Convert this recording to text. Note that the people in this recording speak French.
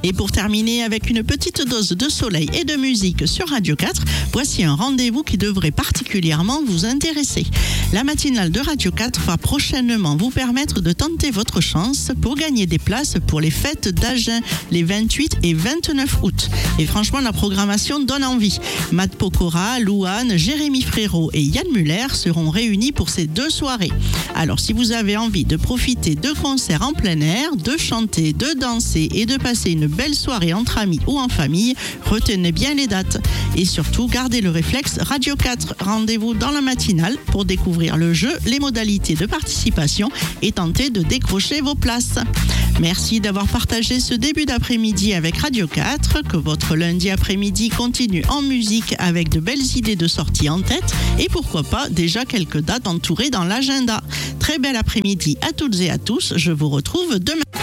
Et pour terminer avec une petite dose de soleil et de musique sur Radio 4, voici un rendez-vous qui devrait particulièrement vous intéresser. La matinale de Radio 4 va prochainement vous permettre de tenter votre chance pour gagner des places pour les fêtes d'Agen les 28 et 29 août. Et franchement, la programmation donne envie. Matt Pokora, Louane, Jérémy Frérot et Yann Muller seront réunis pour ces 2 soirées. Alors, si vous avez envie de profiter de concerts en plein air, de chanter, de danser et de passer une belle soirée entre amis ou en famille, retenez bien les dates. Et surtout, gardez le réflexe Radio 4. Rendez-vous dans la matinale pour découvrir le jeu, les modalités de participation et tenter de décrocher vos places. Merci d'avoir partagé ce début d'après-midi avec Radio 4. Que votre lundi après-midi continue en musique avec de belles idées de sortie en tête et pourquoi pas déjà quelques dates entourées dans l'agenda. Très bel après-midi à toutes et à tous. Je vous retrouve demain.